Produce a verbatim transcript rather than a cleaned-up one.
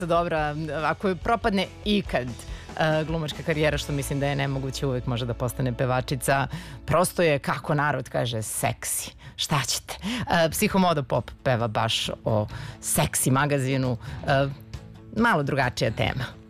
Dobra, ako propadne ikad glumačka karijera, što mislim da je nemoguće, uvek može da postane pevačica. Prosto je, kako narod kaže, seksi. Šta ćete? Psihomodo Pop peva baš o seksi magazinu. Malo drugačija tema.